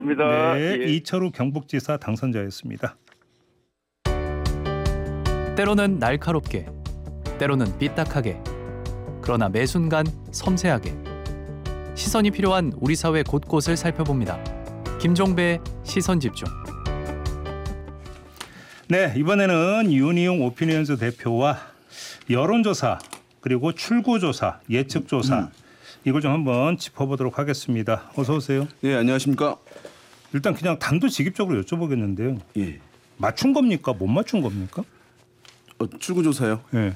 네, 예. 이철우 경북지사 당선자였습니다. 때로는 날카롭게, 때로는 삐딱하게, 그러나 매 순간 섬세하게 시선이 필요한 우리 사회 곳곳을 살펴봅니다. 김종배의 시선집중. 네, 이번에는 윤희용 오피니언즈 대표와 여론조사 그리고 출구조사, 예측조사 이걸 좀 한번 짚어보도록 하겠습니다. 어서 오세요. 예, 안녕하십니까? 일단 그냥 단도직입적으로 여쭤보겠는데요. 예. 맞춘 겁니까? 못 맞춘 겁니까? 출구조사요? 네,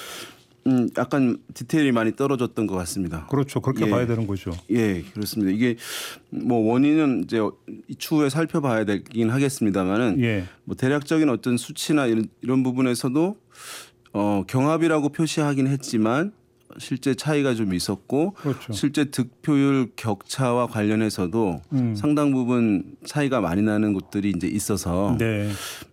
약간 디테일이 많이 떨어졌던 것 같습니다. 그렇죠. 그렇게 예. 봐야 되는 거죠. 예, 그렇습니다. 이게 뭐 원인은 이제 추후에 살펴봐야 되긴 하겠습니다만은 예, 뭐 대략적인 어떤 수치나 이런 부분에서도 경합이라고 표시하긴 했지만 실제 차이가 좀 있었고 그렇죠. 실제 득표율 격차와 관련해서도 상당 부분 차이가 많이 나는 곳들이 이제 있어서 네,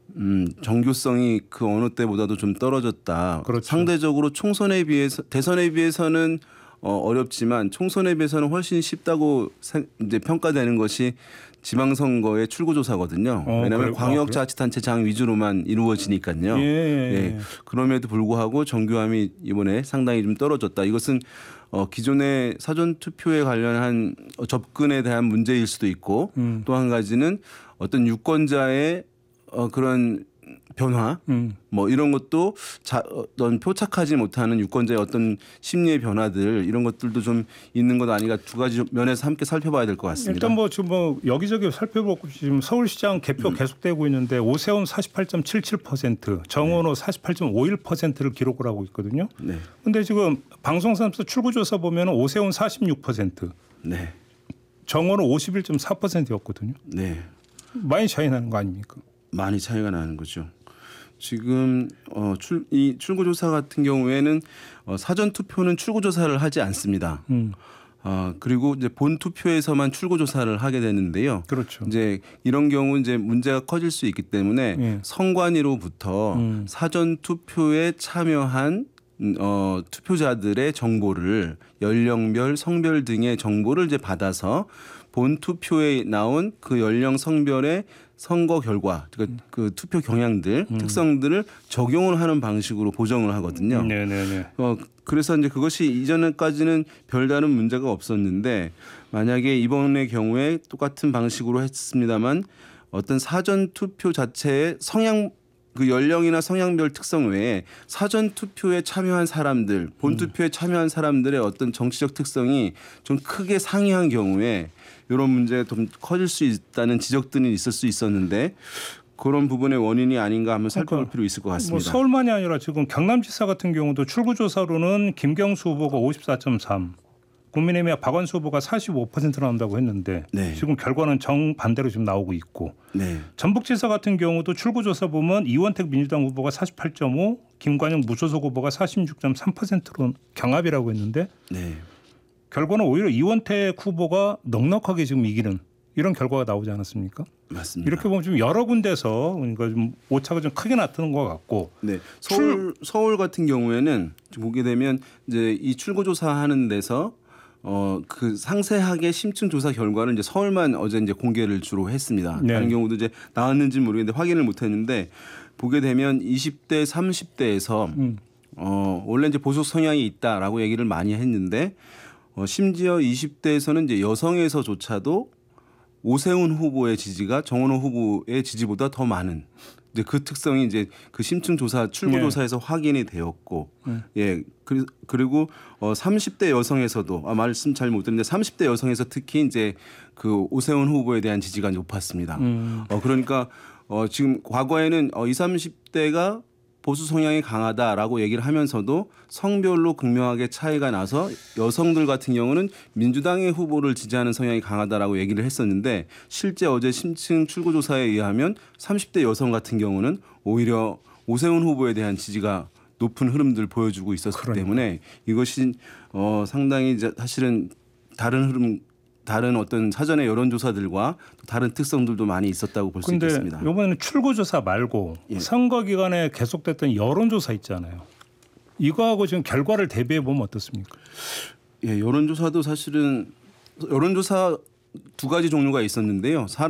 정교성이 그 어느 때보다도 좀 떨어졌다. 그렇죠. 상대적으로 총선에 비해서 대선에 비해서는 어렵지만 총선에 비해서는 훨씬 쉽다고 이제 평가되는 것이 지방선거의 출구조사거든요. 왜냐하면 그래요? 광역자치단체장 위주로만 이루어지니까요. 예. 예. 그럼에도 불구하고 정교함이 이번에 상당히 좀 떨어졌다. 이것은 기존의 사전 투표에 관련한 접근에 대한 문제일 수도 있고 또 한 가지는 어떤 유권자의 그런 변화 뭐 이런 것도 어떤 표착하지 못하는 유권자의 어떤 심리의 변화들 이런 것들도 좀 있는 것 아닌가 두 가지 면에서 함께 살펴봐야 될 것 같습니다. 일단 뭐 지금 뭐 여기저기 살펴보고 지금 서울시장 개표 계속되고 있는데 오세훈 48.77%, 정원호 48.51%를 기록을 하고 있거든요. 네. 근데 지금 방송사에서 출구조사 보면 오세훈 46%, 네. 정원호 51.4%였거든요. 네. 많이 차이 나는 거 아닙니까? 많이 차이가 나는 거죠. 지금 이 출구조사 같은 경우에는 사전 투표는 출구조사를 하지 않습니다. 그리고 이제 본 투표에서만 출구조사를 하게 되는데요. 그렇죠. 이제 이런 경우 이제 문제가 커질 수 있기 때문에 예. 선관위로부터 사전 투표에 참여한 투표자들의 정보를 연령별, 성별 등의 정보를 이제 받아서 본 투표에 나온 그 연령, 성별의 선거 결과, 그러니까 그 투표 경향들, 특성들을 적용을 하는 방식으로 보정을 하거든요. 네네네. 그래서 이제 그것이 이전까지는 별다른 문제가 없었는데 만약에 이번의 경우에 똑같은 방식으로 했습니다만 어떤 사전 투표 자체의 성향 그 연령이나 성향별 특성 외에 사전 투표에 참여한 사람들, 본 투표에 참여한 사람들의 어떤 정치적 특성이 좀 크게 상이한 경우에 이런 문제가 좀 커질 수 있다는 지적들이 있을 수 있었는데 그런 부분의 원인이 아닌가 하면 살펴볼 필요 있을 것 같습니다. 뭐 서울만이 아니라 지금 경남지사 같은 경우도 출구조사로는 김경수 후보가 54.3, 국민의힘의 박원수 후보가 45% 나온다고 했는데 네. 지금 결과는 정반대로 지금 나오고 있고 네. 전북지사 같은 경우도 출구조사 보면 이원택 민주당 후보가 48.5, 김관영 무소속 후보가 46.3%로 경합이라고 했는데 네. 결과는 오히려 이원택 후보가 넉넉하게 지금 이기는 이런 결과가 나오지 않았습니까? 맞습니다. 이렇게 보면 좀 여러 군데서 그러니까 좀 오차가 좀 크게 나타난 것 같고. 네. 서울 같은 경우에는 보게 되면 이제 이 출구조사하는 데서 그 상세하게 심층 조사 결과를 이제 서울만 어제 이제 공개를 주로 했습니다. 네. 다른 경우도 이제 나왔는지는 모르겠는데 확인을 못했는데 보게 되면 20대, 30대에서 원래 이제 보수 성향이 있다라고 얘기를 많이 했는데 심지어 20대에서는 이제 여성에서조차도 오세훈 후보의 지지가 정원호 후보의 지지보다 더 많은 이제 그 특성이 이제 그 심층 조사 출구 조사에서 확인이 되었고 예 그리고 30대 여성에서도 말씀 잘 못 드렸는데 30대 여성에서 특히 이제 그 오세훈 후보에 대한 지지가 높았습니다. 그러니까 지금 과거에는 20, 30대가 보수 성향이 강하다라고 얘기를 하면서도 성별로 극명하게 차이가 나서 여성들 같은 경우는 민주당의 후보를 지지하는 성향이 강하다라고 얘기를 했었는데 실제 어제 심층 출구조사에 의하면 30대 여성 같은 경우는 오히려 오세훈 후보에 대한 지지가 높은 흐름들을 보여주고 있었기 때문에 이것이 상당히 사실은 다른 어떤 사전의 여론조사들과 또 다른 특성들도 많이 있었다고 볼 수 있겠습니다. 그런데 이번에는 출구조사 말고 선거 기간에 계속됐던 여론조사 있잖아요. 이거하고 지금 결과를 대비해 보면 어떻습니까? 예, 여론조사도 사실은 여론조사 두 가지 종류가 있었는데요.